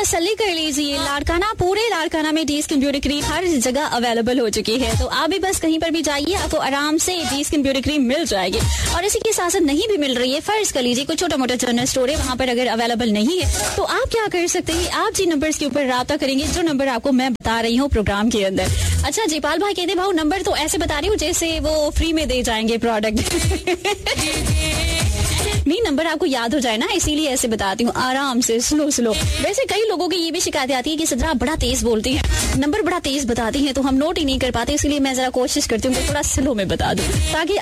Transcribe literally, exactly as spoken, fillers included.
तसल्ली कर लीजिए, लाड़काना पूरे लाड़काना में डी स्किन ब्यूटी क्रीम हर जगह अवेलेबल हो चुकी है। तो आप भी बस कहीं पर भी जाइए, आपको आराम से डी स्किन ब्यूटी क्रीम मिल जाएगी। और इसी के साथ साथ नहीं भी मिल रही है, फर्ज कर लीजिए कोई छोटा मोटा जनरल स्टोर है, वहाँ पर अगर अवेलेबल नहीं है तो आप क्या कर सकते हैं, आप जी नंबर के ऊपर राब्ता करेंगे जो नंबर आपको मैं बता रही हूँ प्रोग्राम के अंदर। अच्छा जयपाल भाई कहते भाव नंबर तो ऐसे बता रही हूँ जैसे वो फ्री में दे जाएंगे प्रोडक्ट। नहीं, नंबर आपको याद हो जाए ना, इसीलिए ऐसे बताती हूँ, आराम से स्लो स्लो। वैसे कई लोगों की ये भी शिकायत आती है कि सदरा बड़ा तेज बोलती है, नंबर बड़ा तेज बताती हैं तो हम नोट ही नहीं कर पाते, इसलिए मैं जरा कोशिश करती हूँ कि थोड़ा स्लो में बता दूं ताकि